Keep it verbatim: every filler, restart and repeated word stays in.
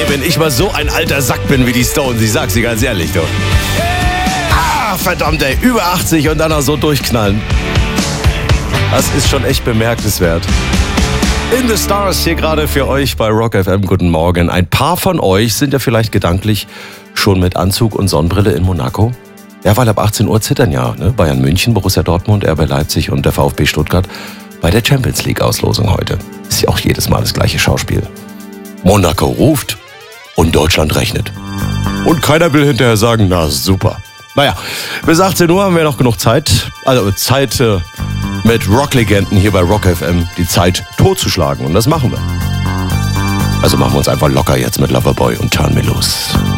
Ey, wenn ich mal so ein alter Sack bin wie die Stones, ich sag's dir ganz ehrlich, du. Ah, verdammt, ey, über achtzig und dann noch so durchknallen. Das ist schon echt bemerkenswert. In the Stars hier gerade für euch bei Rock F M. Guten Morgen. Ein paar von euch sind ja vielleicht gedanklich schon mit Anzug und Sonnenbrille in Monaco. Ja, weil ab achtzehn Uhr zittern ja ne? Bayern München, Borussia Dortmund, R B Leipzig und der VfB Stuttgart bei der Champions League Auslosung heute. Ist ja auch jedes Mal das gleiche Schauspiel. Monaco ruft und Deutschland rechnet. Und keiner will hinterher sagen, na super. Naja, bis achtzehn Uhr haben wir noch genug Zeit. Also Zeit äh, mit Rocklegenden hier bei Rock F M die Zeit totzuschlagen. Und das machen wir. Also machen wir uns einfach locker jetzt mit Loverboy und Turn Me Loose.